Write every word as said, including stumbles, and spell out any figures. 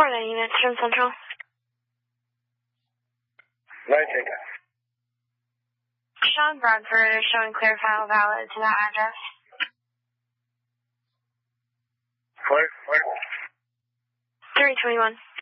four nine units from Central. nine Tango. Sean Bradford is showing clear file valid to that address. Clear, clear. three twenty-one.